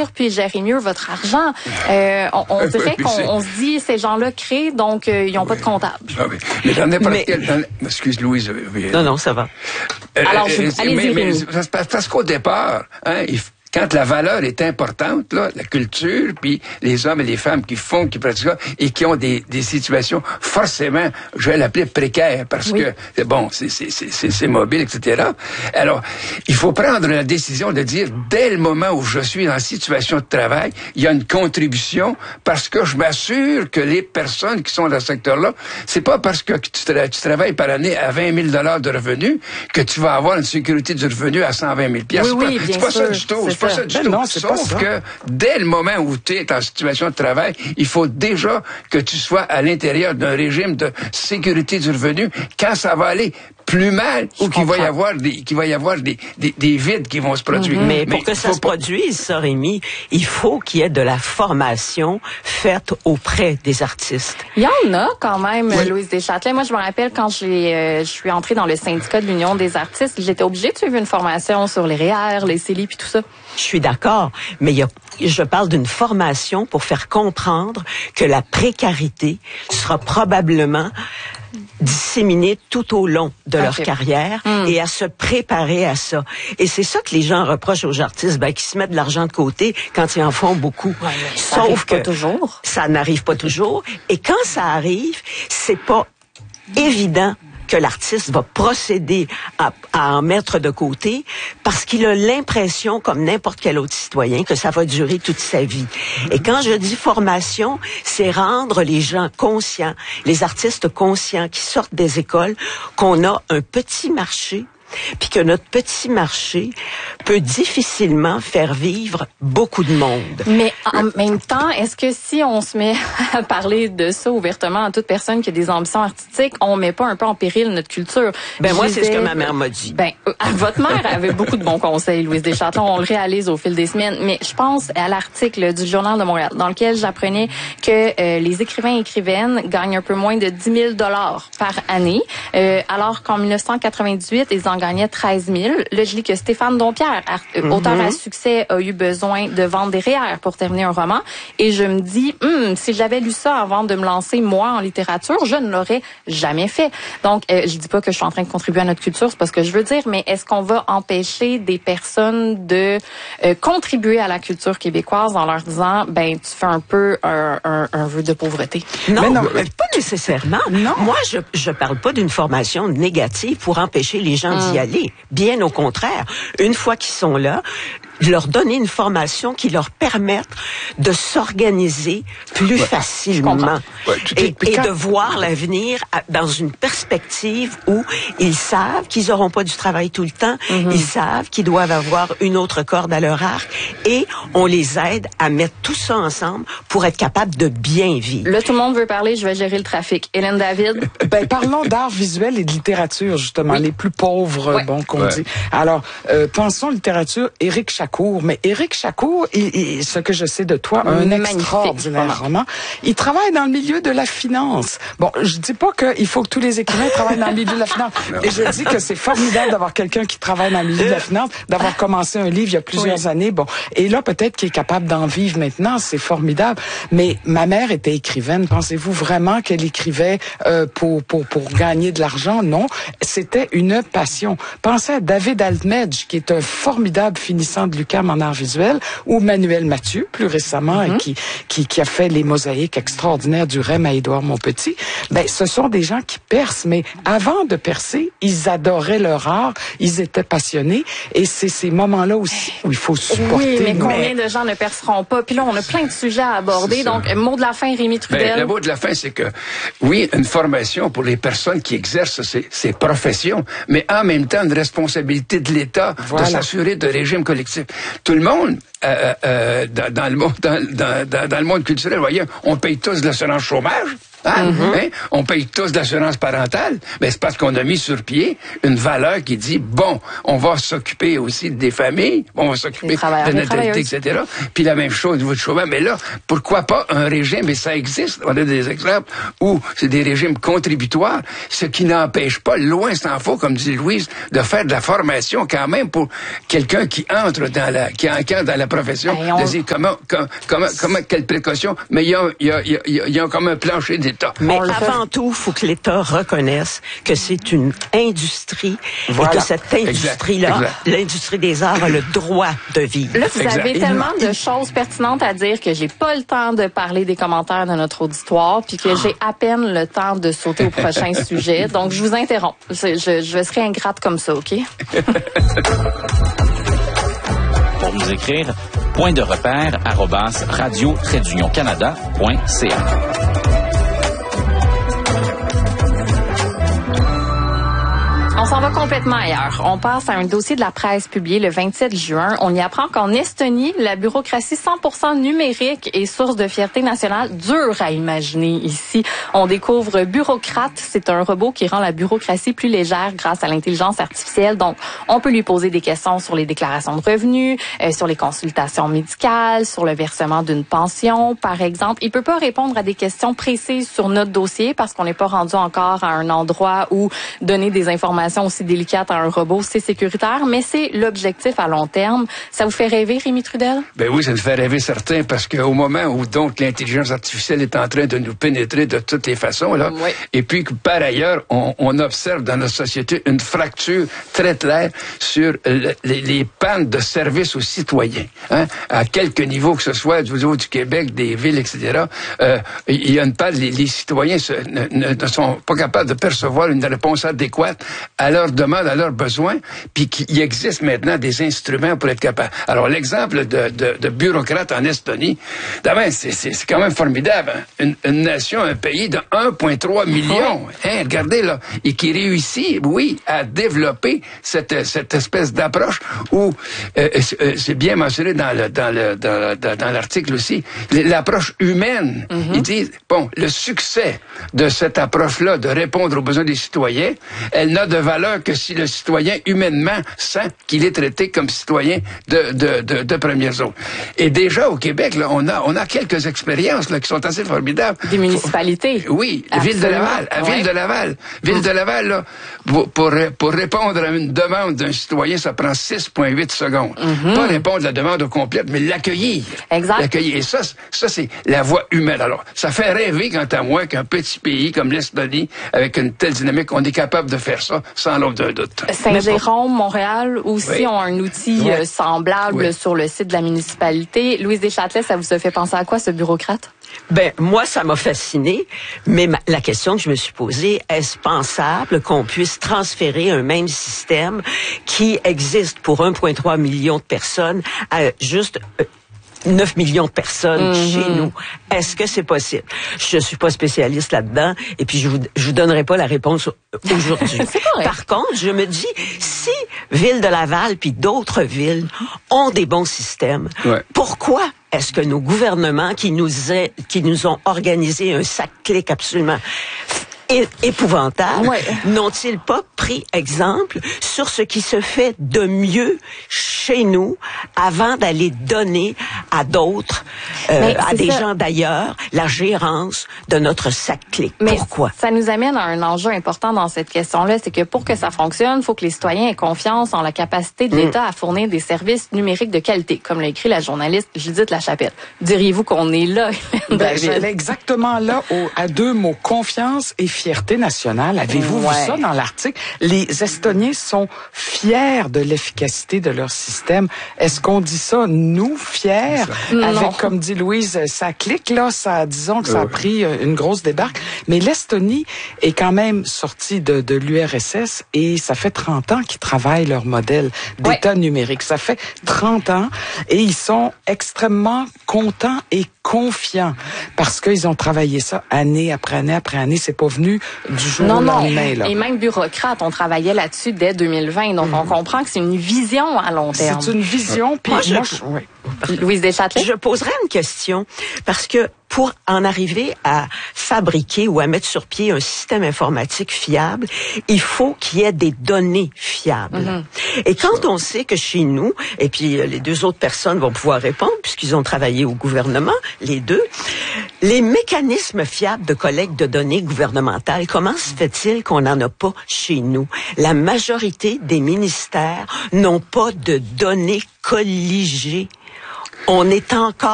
culture puis gérer mieux votre argent. On dirait qu'on se dit, ces gens-là créent, donc ils n'ont pas de comptable. Ah oui. Mais dans n'importe quel... Excuse, Louise. Non, ça va. Alors, allez-y, parce qu'au départ, quand la valeur est importante, là, la culture, puis les hommes et les femmes qui pratiquent ça, et qui ont des situations forcément, je vais l'appeler précaires, parce que, c'est mobile, etc. Alors, il faut prendre la décision de dire, dès le moment où je suis en situation de travail, il y a une contribution, parce que je m'assure que les personnes qui sont dans ce secteur-là, c'est pas parce que tu travailles par année à 20 000 $ de revenus que tu vas avoir une sécurité du revenu à 120 000 $. C'est pas ça du tout. Pas ça du tout. Non, Sauf que dès le moment où tu es en situation de travail, il faut déjà que tu sois à l'intérieur d'un régime de sécurité du revenu quand ça va aller plus mal ou qu'il va y avoir des vides qui vont se produire. Mais pour que ça se produise, ça, Rémi, il faut qu'il y ait de la formation faite auprès des artistes. Il y en a quand même, Louise Deschâtelet. Moi, je me rappelle quand je suis entrée dans le syndicat de l'Union des artistes, j'étais obligée de suivre une formation sur les REER, les CELI puis tout ça. Je suis d'accord, mais je parle d'une formation pour faire comprendre que la précarité sera probablement disséminée tout au long de leur carrière et à se préparer à ça. Et c'est ça que les gens reprochent aux artistes, qui se mettent de l'argent de côté quand ils en font beaucoup. Ouais, sauf que toujours. Ça n'arrive pas toujours. Et quand ça arrive, c'est pas évident que l'artiste va procéder à en mettre de côté parce qu'il a l'impression, comme n'importe quel autre citoyen, que ça va durer toute sa vie. Et quand je dis formation, c'est rendre les gens conscients, les artistes conscients qui sortent des écoles, qu'on a un petit marché, puis que notre petit marché peut difficilement faire vivre beaucoup de monde. Mais en même temps, est-ce que si on se met à parler de ça ouvertement à toute personne qui a des ambitions artistiques, on met pas un peu en péril notre culture? Moi, c'est ce que ma mère m'a dit. Votre mère avait beaucoup de bons conseils, Louise Deschâtelet. On le réalise au fil des semaines. Mais je pense à l'article du Journal de Montréal dans lequel j'apprenais que les écrivains et écrivaines gagnent un peu moins de 10 000 $ par année, alors qu'en 1998, ils en gagnaient 13 000. Là, je lis que Stéphane Dompierre, auteur à succès, a eu besoin de vendre des REER pour terminer un roman. Et je me dis, si j'avais lu ça avant de me lancer, moi, en littérature, je ne l'aurais jamais fait. Donc, je dis pas que je suis en train de contribuer à notre culture, c'est pas ce que je veux dire, mais est-ce qu'on va empêcher des personnes de contribuer à la culture québécoise en leur disant, tu fais un peu un vœu de pauvreté? Non, pas nécessairement. Non. Moi, je parle pas d'une formation négative pour empêcher les gens d'y aller. Bien au contraire. Une fois qu'ils sont là, leur donner une formation qui leur permette de s'organiser plus facilement et de voir l'avenir dans une perspective où ils savent qu'ils n'auront pas du travail tout le temps, ils savent qu'ils doivent avoir une autre corde à leur arc et on les aide à mettre tout ça ensemble pour être capable de bien vivre. Là, tout le monde veut parler, je vais gérer le trafic. Hélène David? Parlons d'art visuel et de littérature, justement, les plus pauvres, qu'on dit. Alors, pensons littérature, Éric Chacour. Mais Éric Chacour, ce que je sais de toi, un extraordinaire roman. Il travaille dans le milieu de la finance. Bon, je dis pas qu'il faut que tous les écrivains travaillent dans le milieu de la finance. Et je dis que c'est formidable d'avoir quelqu'un qui travaille dans le milieu de la finance, d'avoir commencé un livre il y a plusieurs années. Bon, et là, peut-être qu'il est capable d'en vivre maintenant. C'est formidable. Mais ma mère était écrivaine. Pensez-vous vraiment qu'elle écrivait pour gagner de l'argent? Non. C'était une passion. Pensez à David Altmedge, qui est un formidable finissant de l'UQAM en art visuel, ou Manuel Mathieu, plus récemment, qui a fait les mosaïques extraordinaires du REM à Édouard Montpetit. Ce sont des gens qui percent, mais avant de percer, ils adoraient leur art, ils étaient passionnés, et c'est ces moments-là aussi où il faut supporter. Oui, mais combien de gens ne perceront pas? Puis là, on a plein de sujets à aborder, donc mot de la fin, Rémi Trudel. Le mot de la fin, c'est que, oui, une formation pour les personnes qui exercent ces professions, mais en même temps, une responsabilité de l'État de s'assurer de régime collectif. Tout le monde, dans le monde culturel, voyez, on paye tous de l'assurance chômage. On paye tous d'assurance parentale, mais c'est parce qu'on a mis sur pied une valeur qui dit, bon, on va s'occuper aussi des familles, on va s'occuper de natalité, etc. Puis la même chose au niveau du chômage. Mais là, pourquoi pas un régime, et ça existe, on a des exemples où c'est des régimes contributoires, ce qui n'empêche pas, loin s'en faut, comme dit Louise, de faire de la formation quand même pour quelqu'un qui entre dans la profession, de dire quelles précautions, mais il y a comme un plancher d'État. Mais avant tout, il faut que l'État reconnaisse que c'est une industrie et que cette industrie-là, l'industrie des arts, a le droit de vivre. Là, vous avez tellement de choses pertinentes à dire que j'ai pas le temps de parler des commentaires de notre auditoire, puis que j'ai à peine le temps de sauter au prochain sujet. Donc, je vous interromps. Je serai ingrate comme ça, OK? Pour nous écrire, point-de-repère@radio-canada.ca. On s'en va complètement ailleurs. On passe à un dossier de la presse publié le 27 juin. On y apprend qu'en Estonie, la bureaucratie 100% numérique est source de fierté nationale. Dur à imaginer ici. On découvre Bureaucrate. C'est un robot qui rend la bureaucratie plus légère grâce à l'intelligence artificielle. Donc, on peut lui poser des questions sur les déclarations de revenus, sur les consultations médicales, sur le versement d'une pension, par exemple. Il peut pas répondre à des questions précises sur notre dossier parce qu'on n'est pas rendu encore à un endroit où donner des informations aussi délicate à un robot, c'est sécuritaire, mais c'est l'objectif à long terme. Ça vous fait rêver, Rémi Trudel? Ben oui, ça nous fait rêver certains, parce qu'au moment où donc l'intelligence artificielle est en train de nous pénétrer de toutes les façons, là, et puis que par ailleurs, on observe dans notre société une fracture très claire sur les pannes de services aux citoyens, à quelque niveau que ce soit, du niveau du Québec, des villes, etc. Il y a une panne, les citoyens ne sont pas capables de percevoir une réponse adéquate à leurs demandes, à leurs besoins, puis qu'il existe maintenant des instruments pour être capable. Alors, l'exemple de Bureaucrate en Estonie, d'abord, c'est quand même formidable. Une nation, un pays de 1,3 million. Regardez, là, et qui réussit, à développer cette espèce d'approche où, c'est bien mentionné dans l'article aussi, l'approche humaine. Ils disent, bon, le succès de cette approche-là, de répondre aux besoins des citoyens, elle n'a de valeur que si le citoyen humainement sent qu'il est traité comme citoyen de première zone. Et déjà au Québec, là, on a quelques expériences là qui sont assez formidables. Des municipalités. Oui, Ville de Laval, Ville de Laval, là, pour répondre à une demande d'un citoyen, ça prend 6,8 secondes. Pas répondre à la demande au complète, mais l'accueillir. Exact. L'accueillir. Et ça c'est la voie humaine. Alors, ça fait rêver quant à moi qu'un petit pays comme l'Estonie, avec une telle dynamique, on est capable de faire ça sans l'ombre d'un doute. Saint-Jérôme, Montréal aussi ont un outil semblable sur le site de la municipalité. Louise Deschâtelet, ça vous a fait penser à quoi, ce bureaucrate? Ben, moi, ça m'a fasciné, mais la question que je me suis posée, est-ce pensable qu'on puisse transférer un même système qui existe pour 1,3 million de personnes à juste 9 millions de personnes chez nous. Est-ce que c'est possible? Je suis pas spécialiste là-dedans et puis je vous donnerai pas la réponse aujourd'hui. Par contre, je me dis, si Ville de Laval puis d'autres villes ont des bons systèmes, pourquoi est-ce que nos gouvernements qui nous ont organisé un sac-clic absolument épouvantable, n'ont-ils pas pris exemple sur ce qui se fait de mieux chez nous avant d'aller donner à d'autres, à des gens d'ailleurs, la gérance de notre sac-clé? Pourquoi? Ça nous amène à un enjeu important dans cette question-là, c'est que pour que ça fonctionne, il faut que les citoyens aient confiance en la capacité de l'État à fournir des services numériques de qualité, comme l'a écrit la journaliste Judith Lachapelle. Diriez-vous qu'on est là? J'allais exactement là, à deux mots, confiance et fierté nationale. Avez-vous vu ça dans l'article? Les Estoniens sont fiers de l'efficacité de leur système. Est-ce qu'on dit ça, nous, fiers? Avec, comme dit Louise, ça clique, là, disons que ça a pris une grosse débarque. Mais l'Estonie est quand même sortie de l'URSS et ça fait 30 ans qu'ils travaillent leur modèle d'État numérique. Ça fait 30 ans et ils sont extrêmement contents et confiants parce qu'ils ont travaillé ça année après année après année. C'est pas venu du jour au lendemain. Là. Et même Bureaucrate, on travaillait là-dessus dès 2020. Donc, on comprend que c'est une vision à long terme. C'est une vision. Puis Louise Deschâtelet? Je poserais une question parce que pour en arriver à fabriquer ou à mettre sur pied un système informatique fiable, il faut qu'il y ait des données fiables. Et quand on sait que chez nous, et puis les deux autres personnes vont pouvoir répondre puisqu'ils ont travaillé au gouvernement, les deux, les mécanismes fiables de collecte de données gouvernementales, comment se fait-il qu'on n'en a pas chez nous? La majorité des ministères n'ont pas de données colligées. On est encore